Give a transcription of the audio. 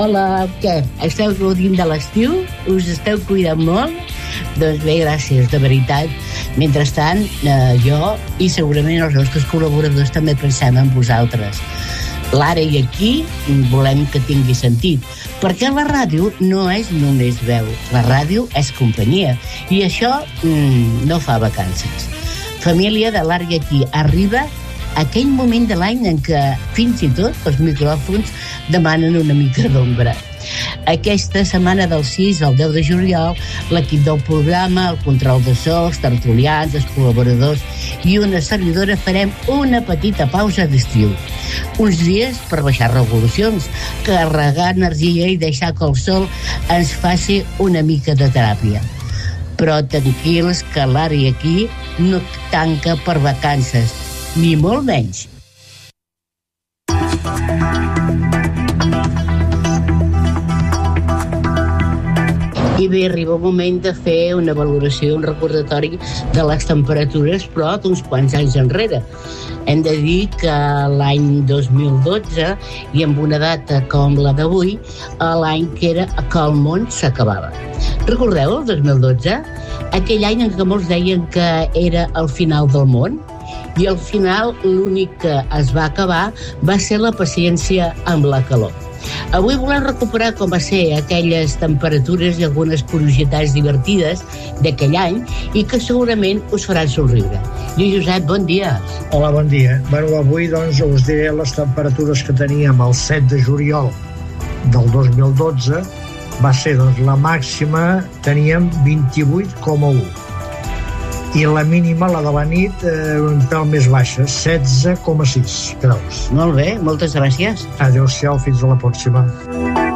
Hola, què? Esteu gaudint de l'estiu? Us esteu cuidant molt? Doncs bé, gràcies, de veritat. Mentrestant, jo i segurament els nostres col·laboradors també pensem en vosaltres. L'ara i aquí volem que tingui sentit, perquè la ràdio no és només veu, la ràdio és companyia, i això no fa vacances. Família de l'ara i aquí arriba aquell moment de l'any en què fins i tot els micròfons demanen una mica d'ombra. Aquesta setmana del 6 al 10 de juliol, l'equip del programa, el control de so, els tertulians, els col·laboradors i una servidora farem una petita pausa d'estiu. Uns dies per baixar revolucions, carregar energia i deixar que el sol ens faci una mica de teràpia. Però tranquils que l'ara i aquí no tanca per vacances, ni molt menys. I bé, arriba el moment de fer una valoració, un recordatori de les temperatures, però d'uns quants anys enrere. Hem de dir que l'any 2012, i amb una data com la d'avui, l'any que era que el món s'acabava. Recordeu el 2012? Aquell any en què molts deien que era el final del món? I al final l'únic que es va acabar va ser la paciència amb la calor. Avui volem recuperar com va ser aquelles temperatures i algunes curiositats divertides d'aquell any i que segurament us faran somriure. Lluís Josep, bon dia. Hola, bon dia. Avui us diré les temperatures que teníem el 7 de juliol del 2012. Va ser la màxima, teníem 28,1. I la mínima, la de la nit, un pèl més baixa, 16,6 graus. Molt bé, moltes gràcies. Adéu-siau, fins a la pròxima.